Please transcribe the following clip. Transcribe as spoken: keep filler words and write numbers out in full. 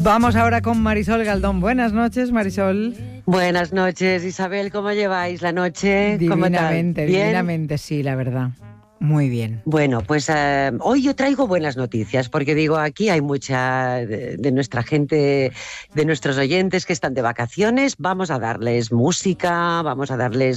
Vamos ahora con Marisol Galdón. Buenas noches, Marisol. Buenas noches, Isabel. ¿Cómo lleváis la noche? Divinamente, ¿Cómo tal? divinamente, sí, la verdad. Muy bien. Bueno, pues uh, hoy yo traigo buenas noticias, porque digo, aquí hay mucha de, de nuestra gente, de nuestros oyentes que están de vacaciones. Vamos a darles música, vamos a darles